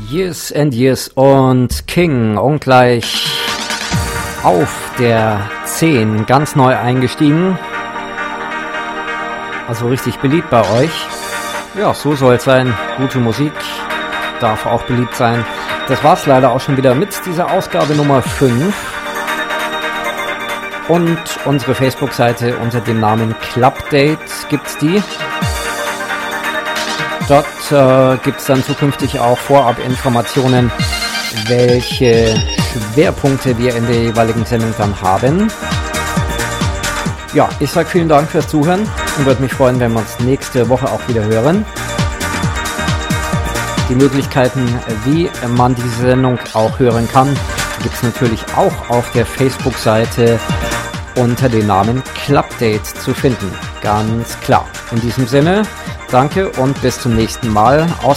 Years and Years und King und gleich auf der 10 ganz neu eingestiegen. Also richtig beliebt bei euch. Ja, so soll es sein. Gute Musik darf auch beliebt sein. Das war's leider auch schon wieder mit dieser Ausgabe Nummer 5. Und unsere Facebook-Seite unter dem Namen Clubdate gibt's die. Dort gibt es dann zukünftig auch Vorab-Informationen, welche Schwerpunkte wir in der jeweiligen Sendung dann haben. Ja, ich sage vielen Dank fürs Zuhören und würde mich freuen, wenn wir uns nächste Woche auch wieder hören. Die Möglichkeiten, wie man diese Sendung auch hören kann, gibt es natürlich auch auf der Facebook-Seite unter dem Namen Clubdate zu finden. Ganz klar. In diesem Sinne, danke und bis zum nächsten Mal aus